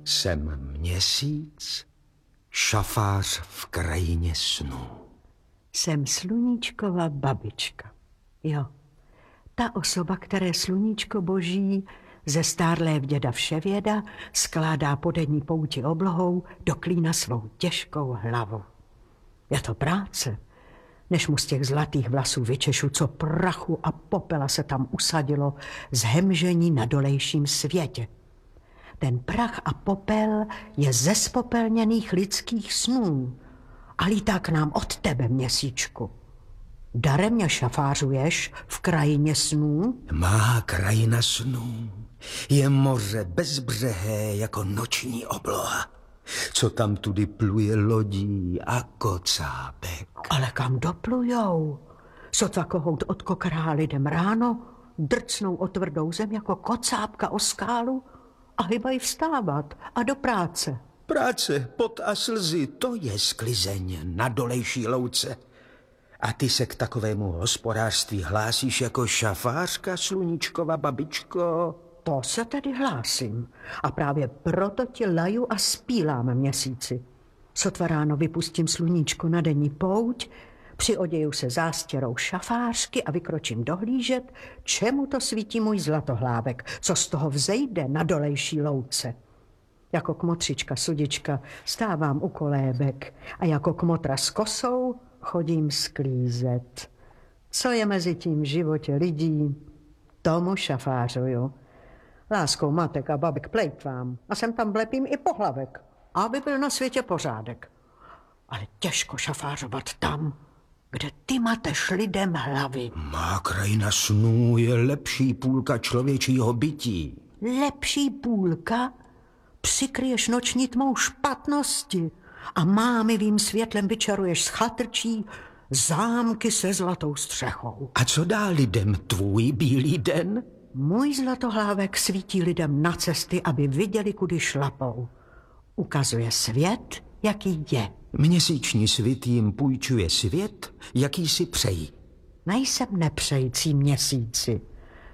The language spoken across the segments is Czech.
Jsem Měsíc, šafář v krajině snů. Jsem Sluníčkova babička. Jo, ta osoba, které sluníčko boží ze stárlé vděda vševěda skládá po denní pouti oblohou do klína svou těžkou hlavu. Je to práce, než mu z těch zlatých vlasů vyčešu, co prachu a popela se tam usadilo z hemžení na dolejším světě. Ten prach a popel je ze spopelněných lidských snů a lítá k nám od tebe, Měsíčku. Darem mě šafářuješ v krajině snů? Má krajina snů je moře bezbřehé jako noční obloha, co tam tudy pluje lodí a kocábek. Ale kam doplujou? Sotva kohout odkokrá lidem ráno, drcnou o tvrdou zem jako kocábka o skálu a hybají vstávat a do práce. Práce, pot a slzy, to je sklizeň na dolejší louce. A ty se k takovému hospodářství hlásíš jako šafářka, Sluníčkova babičko? To se tedy hlásím. A právě proto ti laju a spílám, Měsíci. Sotva ráno vypustím sluníčko na denní pouť, přioděju se zástěrou šafářky a vykročím dohlížet, čemu to svítí můj zlatohlávek, co z toho vzejde na dolejší louce. Jako kmotřička sudička stávám u kolébek a jako kmotra s kosou chodím sklízet. Co je mezi tím v životě lidí, tomu šafářuju. Láskou matek a babek plejtvám a sem tam vlepím i pohlavek, aby byl na světě pořádek. Ale těžko šafářovat tam, kde ty mateš lidem hlavy. Má krajina snů je lepší půlka člověčího bytí. Lepší půlka? Přikryješ noční tmou špatnosti a mámivým světlem vyčaruješ z chatrčí zámky se zlatou střechou. A co dá lidem tvůj bílý den? Můj zlatohlávek svítí lidem na cesty, aby viděli, kudy šlapou. Ukazuje svět, jaký je. Měsíční svit jim půjčuje svět, jaký si přejí. Nejsem nepřející Měsíci,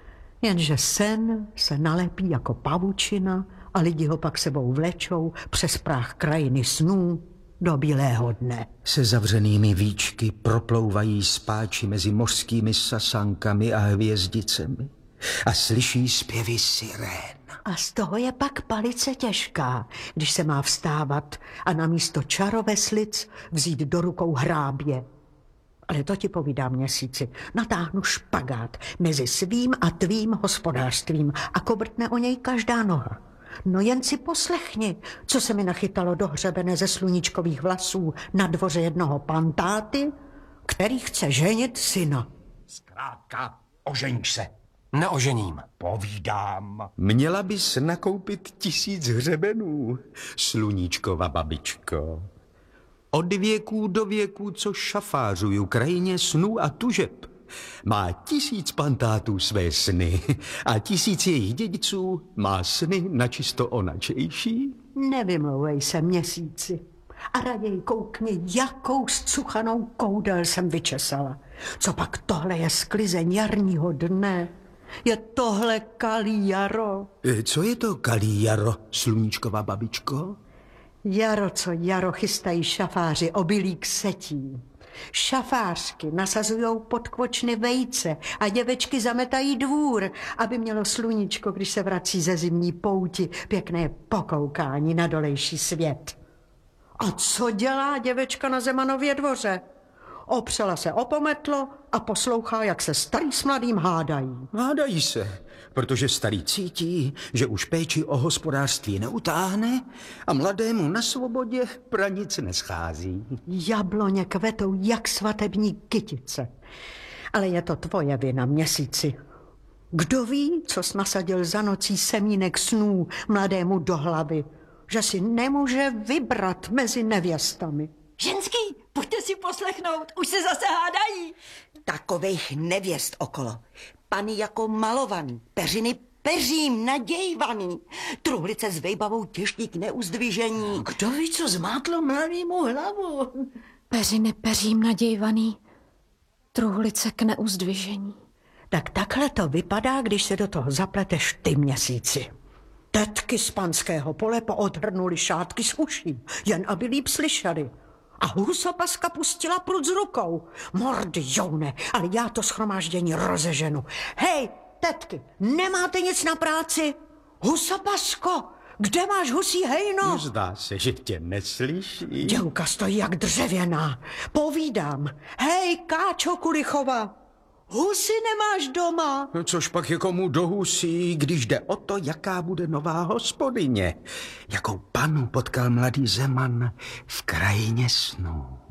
jenže sen se nalepí jako pavučina a lidi ho pak sebou vlečou přes práh krajiny snů do bílého dne. Se zavřenými víčky proplouvají spáči mezi mořskými sasankami a hvězdicemi a slyší zpěvy sirén. A z toho je pak palice těžká, když se má vstávat a namísto čaroveslic vzít do rukou hrábě. Ale to ti povídám, Měsíci, natáhnu špagát mezi svým a tvým hospodářstvím a kobrtne o něj každá noha. No jen si poslechni, co se mi nachytalo do hřebene ze sluníčkových vlasů na dvoře jednoho pantáty, který chce ženit syna. Zkrátka, ožeň se. Neožením. Povídám. Měla bys nakoupit 1000 hřebenů, Sluníčkova babičko. Od věků do věků, co šafářuju krajině snů a tužeb, má 1000 pantátů své sny a 1000 jejich dědiců má sny načisto onačejší. Nevymlouvej se, Měsíci. A raději koukni, jakou zcuchanou koudel jsem vyčesala. Co pak tohle je sklizeň jarního dne? Je tohle kalí jaro? Co je to kalí jaro, Sluníčkova babičko? Jaro, co jaro chystají šafáři obilík setí. Šafářky nasazujou pod kvočny vejce a děvečky zametají dvůr, aby mělo sluníčko, když se vrací ze zimní pouti, pěkné pokoukání na dolejší svět. A co dělá děvečka na Zemanově dvoře? Opřela se o pometlo a poslouchá, jak se starý s mladým hádají. Hádají se, protože starý cítí, že už péči o hospodářství neutáhne a mladému na svobodě pranic neschází. Jabloně kvetou jak svatební kytice. Ale je to tvoje vina, Měsíci. Kdo ví, co jsi nasadil za nocí semínek snů mladému do hlavy, že si nemůže vybrat mezi nevěstami. Ženský, pojďte si poslechnout, už se zase hádají. Takovejch nevěst okolo. Pany jako malovaný, peřiny peřím nadějvaný, truhlice s vejbavou těžký k neuzdvižení. Kdo ví, co zmátlo mladýmu hlavu? Peřiny peřím nadějvaný, truhlice k neuzdvižení. Tak takhle to vypadá, když se do toho zapleteš ty, Měsíci. Tetky z panského pole poodhrnuli šátky z uší, jen aby líp slyšeli. A husopaska pustila prut z rukou. Mordy, joune, ale já to shromáždění rozeženu. Hej, tetky, nemáte nic na práci? Husopasko, kde máš husí hejno? Zdá se, že tě neslyší. Děvka stojí jak dřevěná. Povídám. Hej, Káčo Kulichova, husy nemáš doma? No což pak je komu do husí, když jde o to, jaká bude nová hospodyně. Jakou panu potkal mladý Zeman v krajině snů.